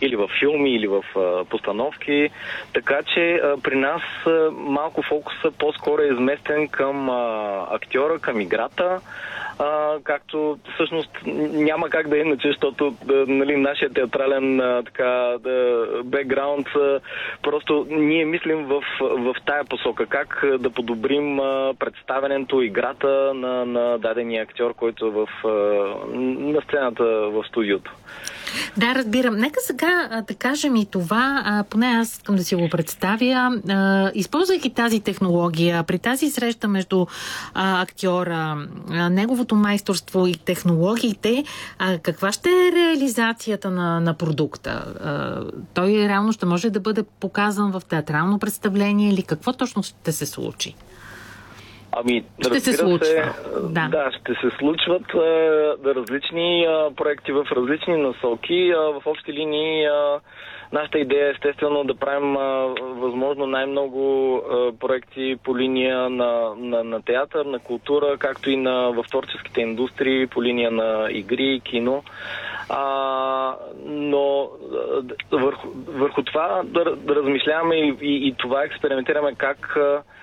или в филми, или в постановки. Така че при нас малко фокуса по-скоро е изместен към актьора, към играта, както всъщност няма как да е иначе, защото нали, нашия театрален бекграунд, просто ние мислим в тая посока, как да подобрим представянето, играта на дадения актьор, който е на сцената в студиото. Да, разбирам. Нека сега да кажем и това, поне аз искам да си го представя. Използвайки тази технология, при тази среща между актьора, неговото майсторство и технологиите, каква ще е реализацията на продукта? Той реално ще може да бъде показан в театрално представление или какво точно ще се случи? Ще се случва. Да, ще се случват различни проекти в различни насоки. В общи линии нашата идея е естествено да правим възможно най-много проекти по линия на театър, на култура, както и в творческите индустрии, по линия на игри, кино. Но върху това да размишляваме и това експериментираме как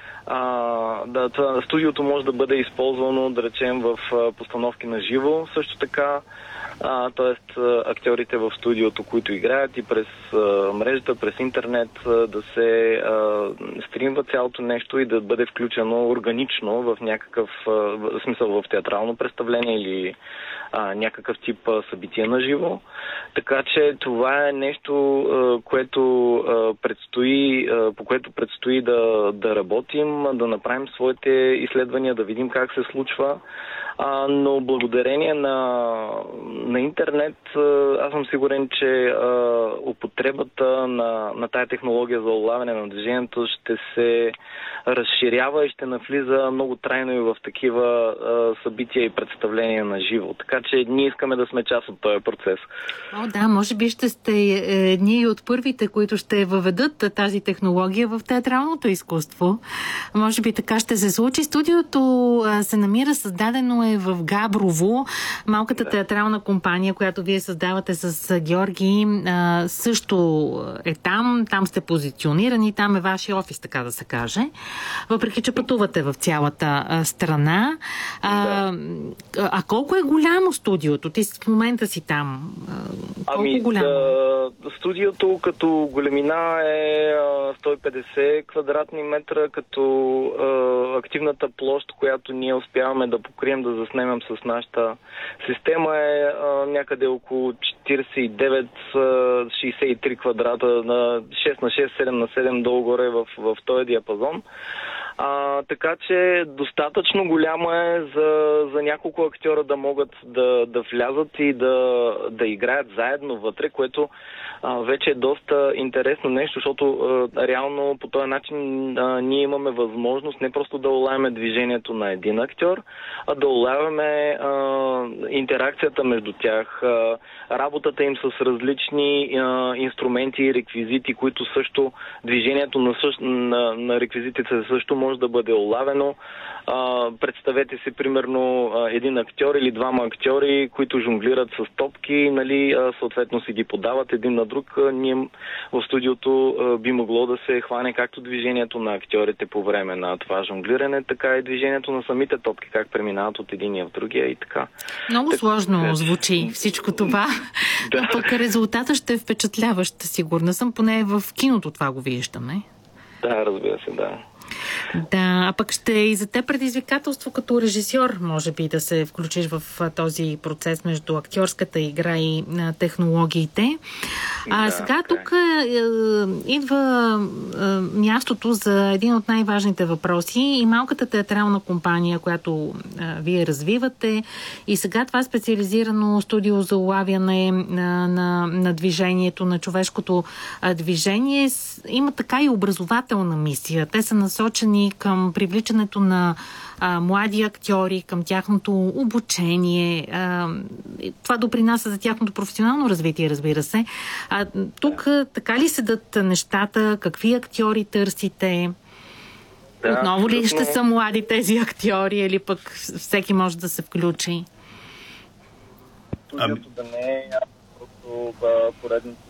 студиото може да бъде използвано, да речем, в постановки на живо. Също така, т.е. актьорите в студиото, които играят и през мрежата, през интернет, да се стримва цялото нещо и да бъде включено органично в някакъв смисъл в театрално представление или някакъв тип събитие на живо. Така че това е нещо, по което предстои да работим, да направим своите изследвания, да видим как се случва. Но благодарение на интернет, аз съм сигурен, че употребата на тая технология за улавяне на движението ще се разширява и ще навлиза много трайно и в такива събития и представления на живо. Така че ние искаме да сме част от този процес. Да, може би ще сте едни от първите, които ще въведат тази технология в театралното изкуство. Може би така ще се случи. Студиото се намира, създадено е в Габрово. Малката театрална компания, която вие създавате с Георги, също е там. Там сте позиционирани. Там е вашия офис, така да се каже. Въпреки че пътувате в цялата страна. Колко е голямо студиото? Ти в момента си там. Колко голямо? Студиото като големина е 150 квадратни метра, като активната площ, която ние успяваме да покрием, да заснемем с нашата система е някъде около 49-63 квадрата на 6 на 6, 7 на 7 долу-горе в този диапазон. Така че достатъчно голямо е за няколко актьора да могат да влязат и да играят заедно вътре, което вече е доста интересно нещо, защото реално по този начин ние имаме възможност не просто да улавяме движението на един актьор, а да улавяме интеракцията между тях, работата им с различни инструменти и реквизити, които също движението на реквизитите също може да бъде улавено. Представете си примерно един актьор или двама актьори, които жонглират с топки, нали, съответно си ги подават един на друг. Ние в студиото би могло да се хване както движението на актьорите по време на това жонглиране, така и движението на самите топки, как преминават от единия в другия и така. Много сложно звучи всичко това, но пък резултата ще е впечатляващ, сигурна съм, поне в киното това го виждаме. Да, разбира се, да. Да, а пък ще и за те предизвикателство като режисьор, може би, да се включиш в този процес между актьорската игра и технологиите. Сега тук идва мястото за един от най-важните въпроси и малката театрална компания, която вие развивате, и сега това специализирано студио за улавяне на движението, на човешкото движение, има така и образователна мисия. Те са насочени към привличането на млади актьори, към тяхното обучение. Това допринася за тяхното професионално развитие, разбира се. Тук така ли седат нещата? Какви актьори търсите? Отново ли ще са млади тези актьори или пък всеки може да се включи? Студиото да не е просто поредното